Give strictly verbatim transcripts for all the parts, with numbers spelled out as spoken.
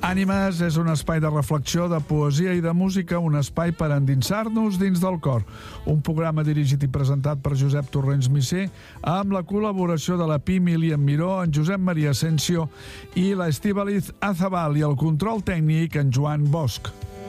Ànimes és un espai de reflexió, de poesia i de música, un espai per endinsar-nos dins del cor. Un programa dirigit i presentat per Josep Torrents Misser, amb la col·laboració de la Pi Milian Miró, en Josep Maria Asensio i la Estíbaliz Azabal, i el control tècnic en Joan Bosch.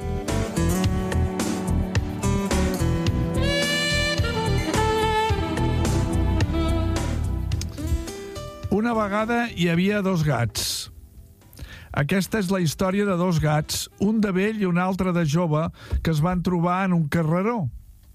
Una vegada hi havia dos gats. Aquesta és la història de dos gats, un de vell i un altre de jove, que es van trobar en un carreró.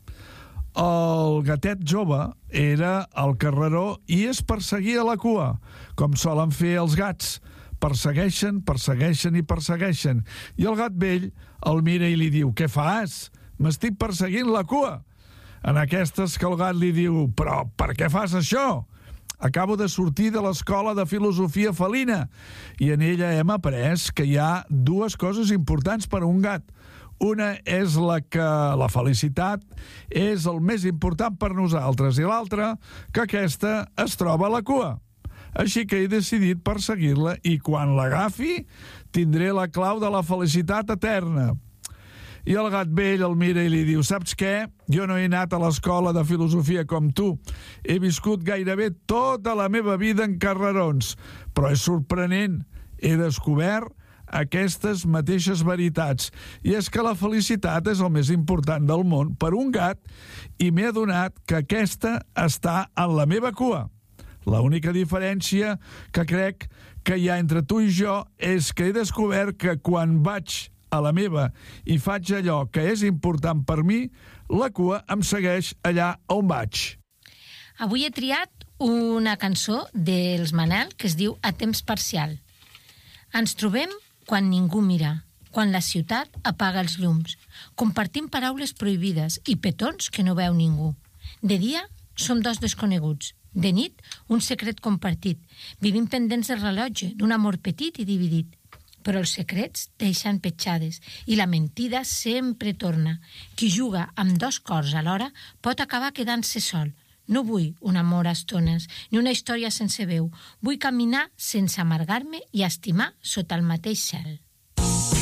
El gatet jove era al carreró i es perseguia la cua, com solen fer els gats. Persegueixen, persegueixen i persegueixen. I el gat vell el mira i li diu: «Què fas? M'estic perseguint la cua». En aquestes que el gat li diu: «Però per què fas això? Acabo de sortir de l'escola de filosofia felina i en ella hem après que hi ha dues coses importants per a un gat. Una és la que la felicitat és el més important per nosaltres i l'altra que aquesta es troba a la cua. Així que he decidit perseguir-la i quan l'agafi tindré la clau de la felicitat eterna». I el gat vell el mira i li diu: «Saps què? Jo no he anat a l'escola de filosofia com tu. He viscut gairebé tota la meva vida en carrerons, però és sorprenent. He descobert aquestes mateixes veritats. I és que la felicitat és el més important del món per un gat i m'he adonat que aquesta està en la meva cua. L'única diferència que crec que hi ha entre tu i jo és que he descobert que quan vaig a la meva i faig allò que és important per mi, la cua em segueix allà on vaig». Avui he triat una cançó dels Manel que es diu A temps parcial. Ens trobem quan ningú mira, quan la ciutat apaga els llums. Compartim paraules prohibides i petons que no veu ningú. De dia som dos desconeguts. De nit, un secret compartit. Vivim pendents del rellotge, d'un amor petit i dividit. Però els secrets deixen petjades i la mentida sempre torna. Qui juga amb dos cors alhora pot acabar quedant-se sol. No vull un amor a estones, ni una història sense veu. Vull caminar sense amargar-me i estimar sota el mateix cel.